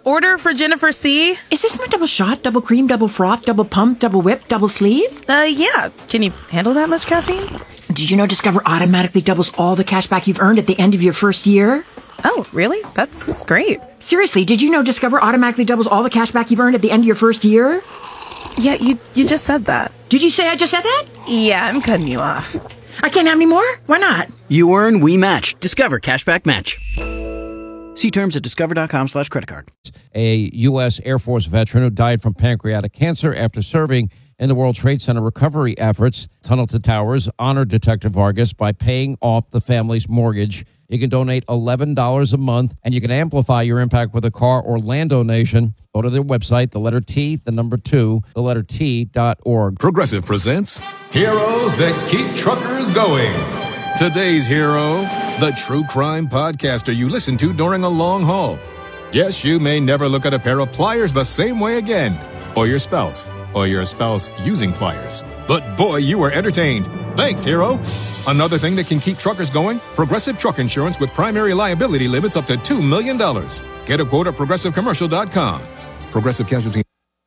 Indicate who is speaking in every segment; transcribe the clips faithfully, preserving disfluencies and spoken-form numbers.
Speaker 1: order for Jennifer C.
Speaker 2: Is this my double shot, double cream, double froth, double pump, double whip, double sleeve?
Speaker 1: Uh, yeah. Can you handle that much caffeine?
Speaker 2: Did you know Discover automatically doubles all the cash back you've earned at the end of your first year?
Speaker 1: Oh, really? That's great.
Speaker 2: Seriously, did you know Discover automatically doubles all the cash back you've earned at the end of your first year?
Speaker 1: Yeah, you you just said that.
Speaker 2: Did you say I just said that?
Speaker 1: Yeah, I'm cutting you off.
Speaker 2: I can't have any more? Why not?
Speaker 3: You earn, we match. Discover Cashback Match. See terms at discover.com slash credit card.
Speaker 4: A U S Air Force veteran who died from pancreatic cancer after serving in the World Trade Center recovery efforts. Tunnel to Towers honored Detective Vargas by paying off the family's mortgage. You can donate eleven dollars a month, and you can amplify your impact with a car or land donation. Go to their website, the letter T, the number two, the letter T dot org.
Speaker 5: Progressive presents Heroes That Keep Truckers Going. Today's hero, the true crime podcaster you listen to during a long haul. Yes, you may never look at a pair of pliers the same way again, or your spouse, or your spouse using pliers. But boy, you were entertained. Thanks, hero. Another thing that can keep truckers going, Progressive Truck Insurance with primary liability limits up to two million dollars. Get a quote at progressive commercial dot com. Progressive Casualty.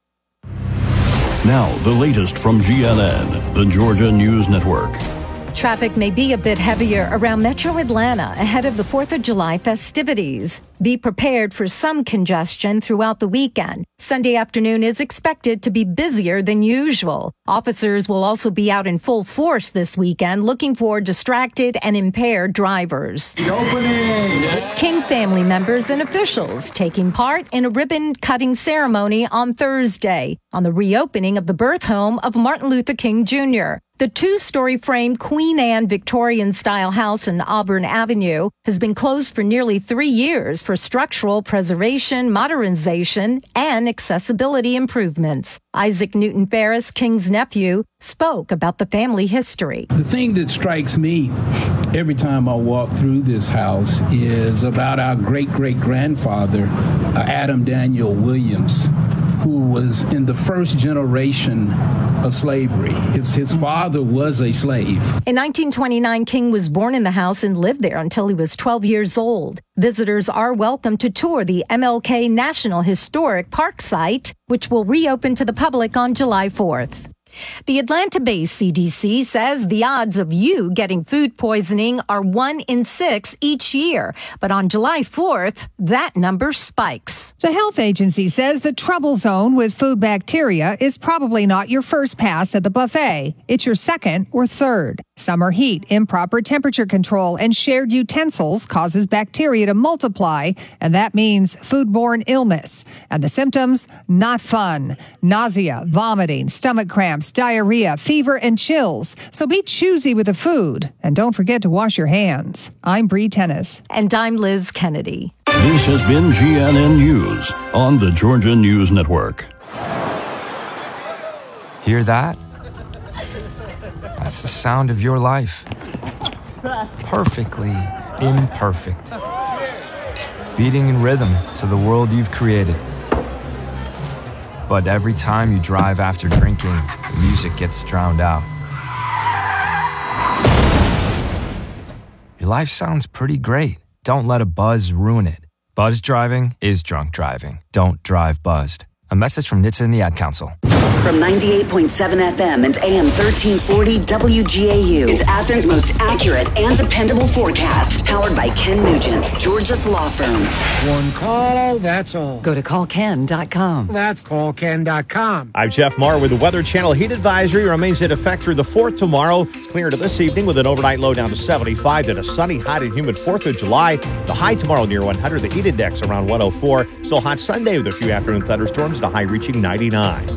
Speaker 6: Now, the latest from G N N, the Georgia News Network.
Speaker 7: Traffic may be a bit heavier around Metro Atlanta ahead of the fourth of July festivities. Be prepared for some congestion throughout the weekend. Sunday afternoon is expected to be busier than usual. Officers will also be out in full force this weekend looking for distracted and impaired drivers.
Speaker 8: The opening!
Speaker 7: King family members and officials taking part in a ribbon-cutting ceremony on Thursday on the reopening of the birth home of Martin Luther King Junior The two-story frame Queen Anne Victorian-style house in Auburn Avenue has been closed for nearly three years for structural preservation, modernization, and accessibility improvements. Isaac Newton Ferris, King's nephew, spoke about the family history.
Speaker 8: The thing that strikes me every time I walk through this house is about our great-great-grandfather, uh, Adam Daniel Williams, who was in the first generation of slavery. His, his father was a slave.
Speaker 7: In nineteen twenty-nine, King was born in the house and lived there until he was twelve years old. Visitors are welcome to tour the M L K National Historic Park site, which will reopen to the public on July fourth. The Atlanta-based C D C says the odds of you getting food poisoning are one in six each year. But on July fourth, that number spikes.
Speaker 9: The health agency says the trouble zone with food bacteria is probably not your first pass at the buffet. It's your second or third. Summer heat, improper temperature control, and shared utensils causes bacteria to multiply, and that means foodborne illness. And the symptoms? Not fun. Nausea, vomiting, stomach cramps, diarrhea, fever, and chills. So be choosy with the food, and don't forget to wash your hands. I'm Bree Tennis.
Speaker 7: And I'm Liz Kennedy.
Speaker 6: This has been G N N News on the Georgia News Network.
Speaker 10: Hear that? That's the sound of your life. Perfectly imperfect. Beating in rhythm to the world you've created. But every time you drive after drinking, the music gets drowned out. Your life sounds pretty great. Don't let a buzz ruin it. Buzz driving is drunk driving. Don't drive buzzed. A message from N H T S A and the Ad Council.
Speaker 11: From ninety-eight point seven F M and A M thirteen forty W G A U, it's Athens' most accurate and dependable forecast. Powered by Ken Nugent, Georgia's law firm.
Speaker 12: One call, that's all.
Speaker 13: Go to call ken dot com.
Speaker 12: That's call ken dot com.
Speaker 14: I'm Jeff Marr with the Weather Channel. Heat advisory remains in effect through the fourth tomorrow. Clear to this evening with an overnight low down to seventy-five. Then a sunny, hot and humid fourth of July. The high tomorrow near one hundred. The heat index around one oh four. Still hot Sunday with a few afternoon thunderstorms. The high reaching ninety-nine.